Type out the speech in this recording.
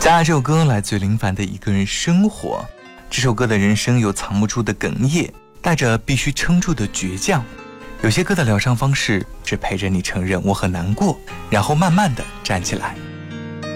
下来这首歌来自于林凡的《一个人生活》。这首歌的人声有藏不住的哽咽，带着必须撑住的倔强。有些歌的疗伤方式只陪着你承认我很难过，然后慢慢的站起来。